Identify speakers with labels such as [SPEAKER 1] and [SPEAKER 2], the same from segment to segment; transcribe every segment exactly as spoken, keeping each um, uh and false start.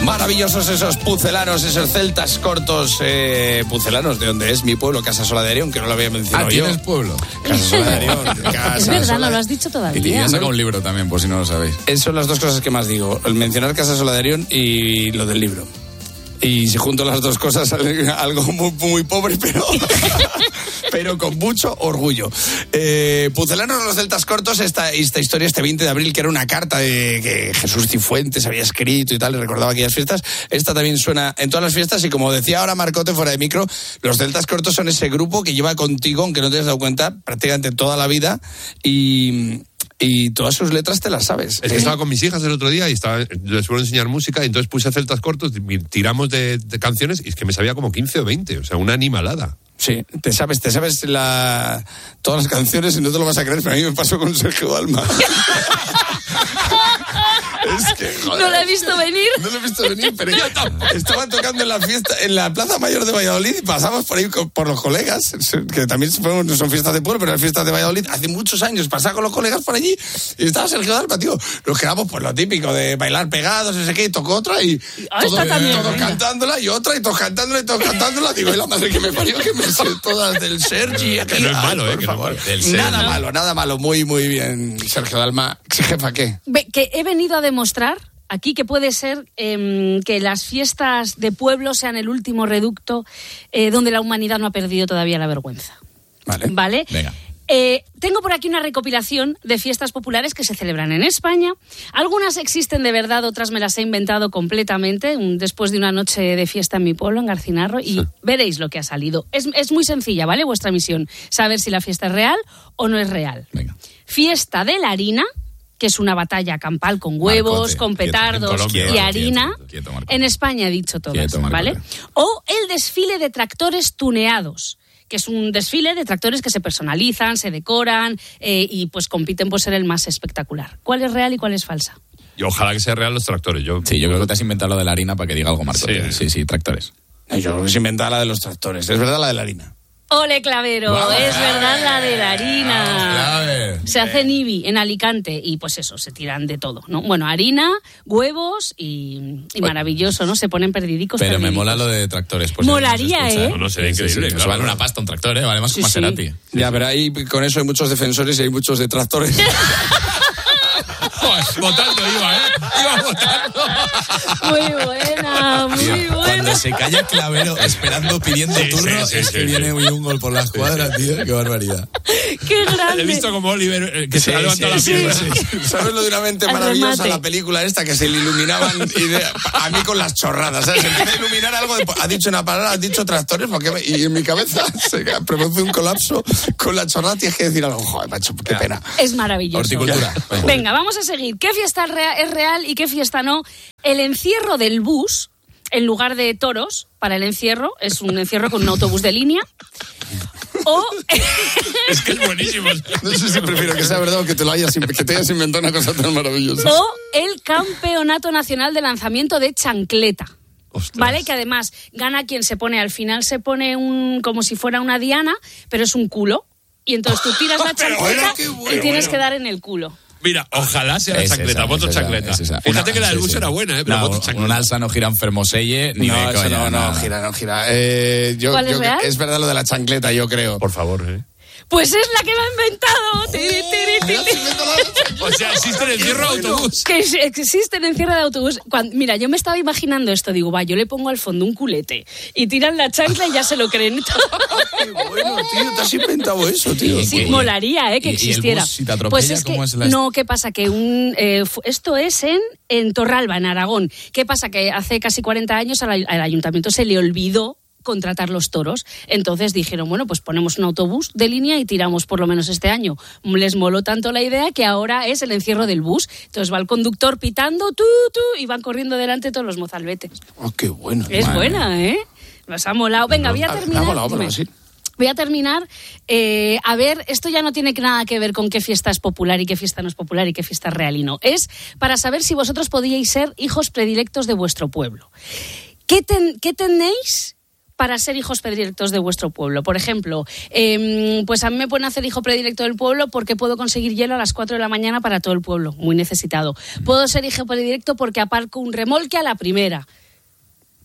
[SPEAKER 1] Maravillosos esos pucelanos, esos celtas cortos, eh, pucelanos, de donde es mi pueblo, Casasola de Arión, que no lo había mencionado
[SPEAKER 2] ah,
[SPEAKER 1] yo.
[SPEAKER 2] Ah, ¿tienes pueblo?
[SPEAKER 1] Casasola de Arión. Casasola.
[SPEAKER 3] Es verdad, no lo has dicho todavía.
[SPEAKER 2] Y te ya saca un libro también, por si no lo sabéis.
[SPEAKER 1] Esas son las dos cosas que más digo, el mencionar Casasola de Arión y lo del libro. Y si junto las dos cosas sale algo muy, muy pobre, pero, pero con mucho orgullo. Eh, Pucelanos los celtas cortos, esta, esta historia, este veinte de abril, que era una carta de que Jesús Cifuentes había escrito y tal, y recordaba aquellas fiestas. Esta también suena en todas las fiestas, y como decía ahora Marcote fuera de micro, los celtas cortos son ese grupo que lleva contigo, aunque no te hayas dado cuenta, prácticamente toda la vida, y... y todas sus letras te las sabes.
[SPEAKER 4] Es que estaba con mis hijas el otro día y estaba, les suelo enseñar música, y entonces puse celtas cortos, tiramos de, de canciones, y es que me sabía como quince o veinte, o sea, una animalada.
[SPEAKER 1] Sí, te sabes, te sabes la, todas las canciones y no te lo vas a creer, pero a mí me pasó con Sergio Dalma. Es que, joder,
[SPEAKER 3] no lo he visto venir.
[SPEAKER 1] No lo he visto venir, pero yo estaba tocando en la fiesta, en la Plaza Mayor de Valladolid, y pasamos por ahí con, por los colegas, que también no son fiestas de pueblo, pero eran fiestas de Valladolid. Hace muchos años pasaba con los colegas por allí y estaba Sergio Dalma, tío. Nos quedamos por lo típico de bailar pegados, no sé qué, y tocó otra y
[SPEAKER 3] ah,
[SPEAKER 1] todo,
[SPEAKER 3] también,
[SPEAKER 1] todos cantándola, y otra, y todos cantándola, y todos cantándola. Digo, y la madre que me parió, que me sé todas del Sergi.
[SPEAKER 4] Que no es malo,
[SPEAKER 1] ay,
[SPEAKER 4] eh, que no es malo.
[SPEAKER 1] Del Sergi. Nada no. malo, nada malo. Muy, muy bien, Sergio Dalma. Jefa, ¿qué?
[SPEAKER 3] Ve, que he venido a demostrar aquí que puede ser eh, que las fiestas de pueblo sean el último reducto eh, donde la humanidad no ha perdido todavía la vergüenza.
[SPEAKER 1] Vale.
[SPEAKER 3] ¿Vale?
[SPEAKER 2] Venga.
[SPEAKER 3] Eh, tengo por aquí una recopilación de fiestas populares que se celebran en España. Algunas existen de verdad, otras me las he inventado completamente, un, después de una noche de fiesta en mi pueblo, en Garcinarro, y sí. veréis lo que ha salido. Es, es muy sencilla, ¿vale? Vuestra misión, saber si la fiesta es real o no es real.
[SPEAKER 2] Venga.
[SPEAKER 3] Fiesta de la harina, que es una batalla campal con huevos, Marcote, con petardos
[SPEAKER 4] Colombia,
[SPEAKER 3] y
[SPEAKER 4] quieto,
[SPEAKER 3] harina.
[SPEAKER 4] Quieto,
[SPEAKER 3] quieto, en España he dicho todas,
[SPEAKER 2] quieto,
[SPEAKER 3] ¿vale? O el desfile de tractores tuneados, que es un desfile de tractores que se personalizan, se decoran eh, y pues compiten por ser el más espectacular. ¿Cuál es real y cuál es falsa?
[SPEAKER 4] Y ojalá que sea real los tractores. Yo...
[SPEAKER 2] Sí, yo creo que te has inventado lo de la harina para que diga algo, Marcote. Sí, sí, sí, tractores.
[SPEAKER 1] Yo creo que se inventaba la de los tractores. Es verdad la de la harina.
[SPEAKER 3] ¡Ole, Clavero! ¡Vamos! Es verdad la de la harina.
[SPEAKER 2] ¡Vamos,
[SPEAKER 3] se hace en Ibi, en Alicante, y pues eso, se tiran de todo, ¿no? Bueno, harina, huevos y, y maravilloso, ¿no? Se ponen perdidicos.
[SPEAKER 2] Pero
[SPEAKER 3] perdidicos.
[SPEAKER 2] me mola lo de tractores. Pues
[SPEAKER 3] Molaría, ¿eh?
[SPEAKER 4] No, no sería increíble.
[SPEAKER 2] Sí, sí, sí.
[SPEAKER 4] Claro,
[SPEAKER 2] vale
[SPEAKER 4] claro.
[SPEAKER 2] una pasta un tractor, ¿eh? Vale más que
[SPEAKER 3] Sí,
[SPEAKER 2] un Maserati.
[SPEAKER 3] sí.
[SPEAKER 1] Ya, pero ahí con eso hay muchos defensores y hay muchos detractores.
[SPEAKER 4] Pues, votando iba, ¿eh? Iba votando.
[SPEAKER 3] Muy buena, muy
[SPEAKER 2] Tío,
[SPEAKER 3] buena.
[SPEAKER 2] Cuando se calla Clavero esperando, pidiendo
[SPEAKER 4] Sí,
[SPEAKER 2] turno,
[SPEAKER 4] sí, sí,
[SPEAKER 2] es
[SPEAKER 4] sí.
[SPEAKER 2] que viene un gol por la escuadra, tío. Qué barbaridad.
[SPEAKER 3] ¡Qué grande!
[SPEAKER 4] He visto como Oliver, eh, que
[SPEAKER 2] Sí,
[SPEAKER 4] se ha levantado
[SPEAKER 2] sí,
[SPEAKER 4] la pierna.
[SPEAKER 2] sí, sí.
[SPEAKER 1] ¿Sabes lo de una mente
[SPEAKER 3] Al
[SPEAKER 1] maravillosa?
[SPEAKER 3] remate.
[SPEAKER 1] La película esta que se le iluminaban y de, a mí con las chorradas, ¿sabes? Se empieza a iluminar algo, de, ha dicho una palabra, has dicho tractores, porque me, y en mi cabeza se produce un colapso con la chorrada, tienes que decir algo. Joder, macho, qué pena.
[SPEAKER 3] Es maravilloso.
[SPEAKER 2] Horticultura.
[SPEAKER 3] Venga, vamos a seguir. ¿Qué fiesta es rea- es real y qué fiesta no? El encierro del bus, en lugar de toros, para el encierro, es un encierro con un autobús de línea. O...
[SPEAKER 4] Es que es buenísimo.
[SPEAKER 1] No sé si prefiero que sea verdad o que te lo hayas, que te hayas inventado una cosa tan maravillosa.
[SPEAKER 3] o el Campeonato Nacional de Lanzamiento de Chancleta.
[SPEAKER 4] Ostras.
[SPEAKER 3] ¿Vale? Que además gana quien se pone, al final se pone un como si fuera una diana, pero es un culo. Y entonces tú tiras la
[SPEAKER 4] Pero
[SPEAKER 3] chancleta
[SPEAKER 4] bueno, qué bueno,
[SPEAKER 3] y tienes
[SPEAKER 4] bueno.
[SPEAKER 3] que dar en el culo.
[SPEAKER 4] Mira, ojalá sea la
[SPEAKER 2] Es
[SPEAKER 4] chancleta,
[SPEAKER 2] esa,
[SPEAKER 4] voto
[SPEAKER 2] es esa,
[SPEAKER 4] chancleta.
[SPEAKER 2] es esa.
[SPEAKER 4] Fíjate
[SPEAKER 2] Una-
[SPEAKER 4] que la del
[SPEAKER 2] sí,
[SPEAKER 4] bus
[SPEAKER 2] sí.
[SPEAKER 4] era buena, ¿eh? Pero
[SPEAKER 2] No,
[SPEAKER 4] voto chancleta.
[SPEAKER 2] un alza no gira en Fermoselle ni
[SPEAKER 1] No,
[SPEAKER 2] de
[SPEAKER 1] eso
[SPEAKER 2] coña.
[SPEAKER 1] no, no,
[SPEAKER 2] nada.
[SPEAKER 1] gira, no gira. Eh, yo,
[SPEAKER 3] ¿Cuál es
[SPEAKER 1] yo-
[SPEAKER 3] real?
[SPEAKER 1] Es verdad lo de la chancleta, yo creo.
[SPEAKER 4] Por favor, ¿eh?
[SPEAKER 3] Pues es la que me ha inventado. Tiri, tiri, tiri.
[SPEAKER 4] O sea, existe el encierro de autobús.
[SPEAKER 3] Que es- existen encierro de autobús. Cuando, mira, yo me estaba imaginando esto. Digo, va, yo le pongo al fondo un culete y tiran la chancla y ya se lo creen.
[SPEAKER 1] Qué bueno, tío, te has inventado eso, tío.
[SPEAKER 3] Sí,
[SPEAKER 2] ¿Y-
[SPEAKER 3] molaría, ¿eh? Que
[SPEAKER 2] y- y el
[SPEAKER 3] existiera.
[SPEAKER 2] bus, si te atropella,
[SPEAKER 3] pues es que,
[SPEAKER 2] cómo es la-
[SPEAKER 3] no, ¿qué pasa? Que un eh, fu- esto es en, en Torralba, en Aragón. ¿Qué pasa? Que hace casi cuarenta años al, al ayuntamiento se le olvidó contratar los toros. Entonces dijeron, bueno, pues ponemos un autobús de línea y tiramos por lo menos este año. Les moló tanto la idea que ahora es el encierro del bus. Entonces va el conductor pitando, tú, tú, y van corriendo delante todos los mozalbetes.
[SPEAKER 1] Oh, qué bueno.
[SPEAKER 3] Es
[SPEAKER 2] Madre
[SPEAKER 3] buena, ¿eh? Nos ha molado. Venga, voy a
[SPEAKER 1] Ah,
[SPEAKER 3] terminar.
[SPEAKER 1] ha molado,
[SPEAKER 3] Dime.
[SPEAKER 1] pero sí.
[SPEAKER 3] Voy a terminar, eh, a ver, esto ya no tiene nada que ver con qué fiesta es popular y qué fiesta no es popular y qué fiesta es real y no. Es para saber si vosotros podíais ser hijos predilectos de vuestro pueblo. ¿Qué, ten- qué tenéis para ser hijos predilectos de vuestro pueblo? Por ejemplo, eh, pues a mí me pueden hacer hijo predilecto del pueblo porque puedo conseguir hielo a las cuatro de la mañana para todo el pueblo, muy necesitado. Puedo ser hijo predilecto porque aparco un remolque a la primera.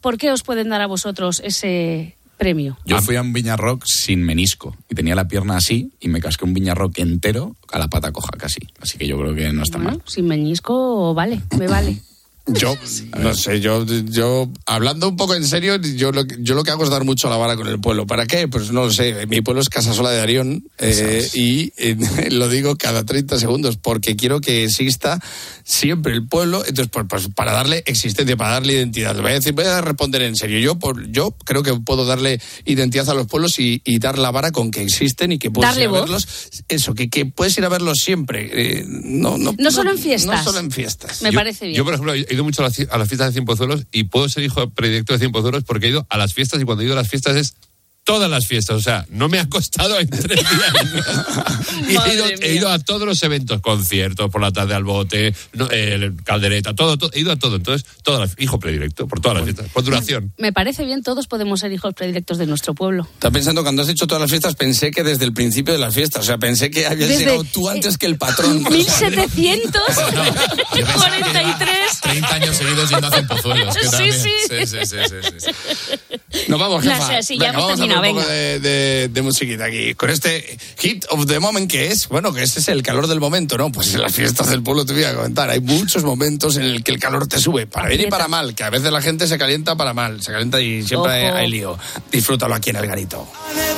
[SPEAKER 3] ¿por qué os pueden dar a vosotros ese premio?
[SPEAKER 2] Yo fui a un Viña Rock sin menisco y tenía la pierna así y me casqué un Viña Rock entero a la pata coja casi. Así que yo creo que no está
[SPEAKER 3] Bueno,
[SPEAKER 2] mal.
[SPEAKER 3] sin meñisco, vale, me vale.
[SPEAKER 1] Yo, no sé, yo, yo, hablando un poco en serio, yo lo, yo lo que hago es dar mucho la vara con el pueblo. ¿Para qué? Pues no lo sé. Mi pueblo es Casasola de Arión eh, y eh, lo digo cada treinta segundos porque quiero que exista siempre el pueblo. Entonces, pues, pues para darle existencia, para darle identidad. Voy a decir, voy a responder en serio. Yo, por, yo creo que puedo darle identidad a los pueblos y, y dar la vara con que existen y que puedes
[SPEAKER 3] Darle
[SPEAKER 1] ir a
[SPEAKER 3] voz.
[SPEAKER 1] verlos. Eso, que, que puedes ir a verlos siempre. Eh, no, no,
[SPEAKER 3] No solo en fiestas.
[SPEAKER 1] No solo en fiestas.
[SPEAKER 3] Me
[SPEAKER 4] Yo-
[SPEAKER 3] parece bien.
[SPEAKER 4] Yo, por ejemplo, he ido mucho a las, a las fiestas de Cien Pozuelos y puedo ser hijo predilecto de Cien Pozuelos porque he ido a las fiestas y cuando he ido a las fiestas es todas las fiestas. O sea, no me ha costado en tres días. Y he, ido,
[SPEAKER 3] Madre
[SPEAKER 4] he ido
[SPEAKER 3] mía.
[SPEAKER 4] a todos los eventos, conciertos, por la tarde al bote, no, eh, caldereta, todo, todo. He ido a todo. Entonces, todas las, hijo predilecto por todas las fiestas, por duración.
[SPEAKER 3] Me parece bien, todos podemos ser hijos predilectos de nuestro pueblo.
[SPEAKER 1] Estaba pensando, cuando has hecho todas las fiestas, pensé que desde el principio de las fiestas, o sea, pensé que habías
[SPEAKER 3] Desde-
[SPEAKER 1] llegado tú antes que el patrón.
[SPEAKER 3] mil setecientos
[SPEAKER 2] Yo pensaba
[SPEAKER 3] cuarenta y
[SPEAKER 2] que lleva
[SPEAKER 3] tres.
[SPEAKER 2] treinta años seguidos yendo a Cienpozuelos. que
[SPEAKER 3] Sí,
[SPEAKER 2] también-
[SPEAKER 3] sí.
[SPEAKER 2] sí, sí, sí, sí, sí.
[SPEAKER 1] Nos vamos,
[SPEAKER 3] No
[SPEAKER 1] jefa.
[SPEAKER 3] sé, sí, ya
[SPEAKER 1] Venga,
[SPEAKER 3] hemos
[SPEAKER 1] vamos a
[SPEAKER 3] terminado,
[SPEAKER 1] ver un poco
[SPEAKER 3] venga.
[SPEAKER 1] de, de, de musiquita aquí. Con este hit of the moment que es, bueno, que ese es el calor del momento, ¿no? Pues en las fiestas del pueblo te voy a comentar. Hay muchos momentos en el que el calor te sube, para bien y
[SPEAKER 3] Aprieta.
[SPEAKER 1] para mal, que a veces la gente se calienta para mal, se calienta y siempre hay,
[SPEAKER 3] Ojo.
[SPEAKER 1] hay lío. Disfrútalo aquí en El Garito.